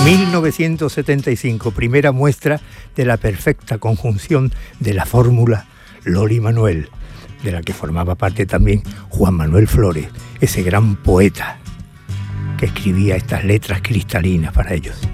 1975, primera muestra de la perfecta conjunción de la fórmula Loli Manuel, de la que formaba parte también Juan Manuel Flores, ese gran poeta que escribía estas letras cristalinas para ellos.